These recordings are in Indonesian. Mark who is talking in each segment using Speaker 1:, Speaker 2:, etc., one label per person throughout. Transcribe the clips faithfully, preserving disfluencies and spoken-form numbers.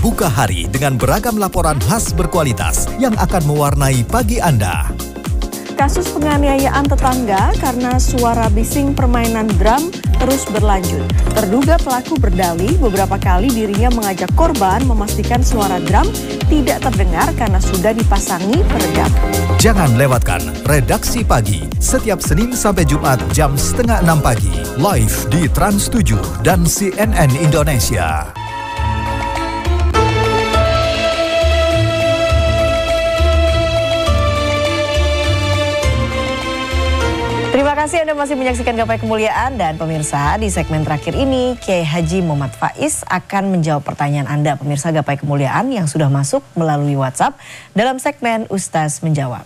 Speaker 1: Buka hari dengan beragam laporan khas berkualitas yang akan mewarnai pagi Anda.
Speaker 2: Kasus penganiayaan tetangga karena suara bising permainan drum terus berlanjut. Terduga pelaku berdalih beberapa kali dirinya mengajak korban memastikan suara drum tidak terdengar karena sudah dipasangi peredam.
Speaker 1: Jangan lewatkan Redaksi Pagi setiap Senin sampai Jumat jam setengah enam pagi. Live di Trans tujuh dan C N N Indonesia.
Speaker 2: Terima kasih Anda masih menyaksikan Gapai Kemuliaan, dan pemirsa, di segmen terakhir ini Kiai Haji Muhammad Faiz akan menjawab pertanyaan Anda pemirsa Gapai Kemuliaan yang sudah masuk melalui WhatsApp dalam segmen Ustaz Menjawab.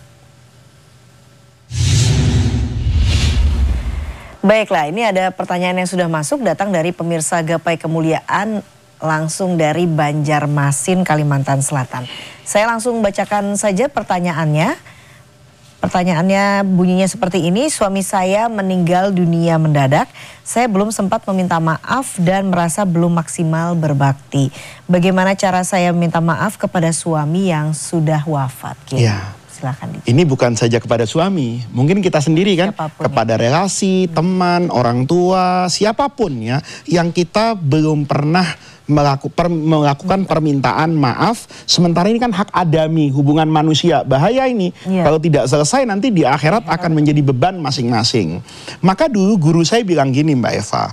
Speaker 2: Baiklah, ini ada pertanyaan yang sudah masuk datang dari pemirsa Gapai Kemuliaan langsung dari Banjarmasin, Kalimantan Selatan. Saya langsung bacakan saja pertanyaannya. Pertanyaannya bunyinya seperti ini, suami saya meninggal dunia mendadak. Saya belum sempat meminta maaf dan merasa belum maksimal berbakti. Bagaimana cara saya meminta maaf kepada suami yang sudah wafat? Gitu. Ya. Silakan.
Speaker 3: Ini bukan saja kepada suami, mungkin kita sendiri kan, siapapun kepada ya. relasi, hmm. teman, orang tua, siapapun ya, yang kita belum pernah Melaku, per, melakukan permintaan maaf, sementara ini kan hak adami, hubungan manusia, bahaya ini. Yeah. Kalau tidak selesai nanti di akhirat yeah. akan menjadi beban masing-masing. Maka dulu guru saya bilang gini Mbak Eva,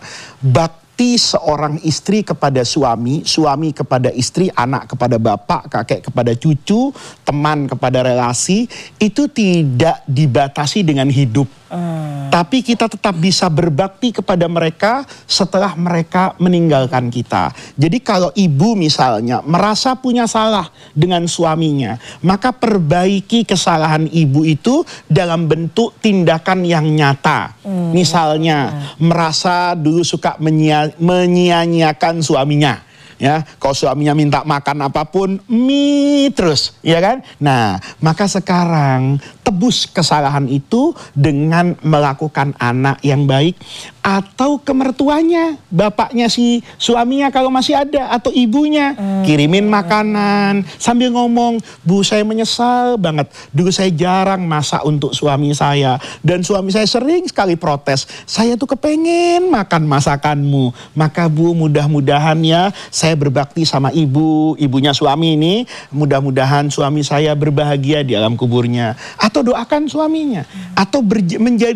Speaker 3: bakti seorang istri kepada suami, suami kepada istri, anak kepada bapak, kakek kepada cucu, teman kepada relasi, itu tidak dibatasi dengan hidup. Hmm. Tapi kita tetap bisa berbakti kepada mereka setelah mereka meninggalkan kita. Jadi kalau ibu misalnya merasa punya salah dengan suaminya, maka perbaiki kesalahan ibu itu dalam bentuk tindakan yang nyata. Hmm. Misalnya hmm. merasa dulu suka menyia, menyia-nyiakan suaminya. Ya, kalau suaminya minta makan apapun, mie terus, ya kan? Nah, maka sekarang tebus kesalahan itu dengan melakukan anak yang baik, atau ke mertuanya, bapaknya si suaminya kalau masih ada, atau ibunya, hmm. kirimin makanan sambil ngomong, Bu saya menyesal banget, dulu saya jarang masak untuk suami saya, dan suami saya sering sekali protes, saya tuh kepengen makan masakanmu, maka Bu mudah-mudahan ya, saya berbakti sama ibu, ibunya suami ini, mudah-mudahan suami saya berbahagia di alam kuburnya, atau doakan suaminya, atau menjadi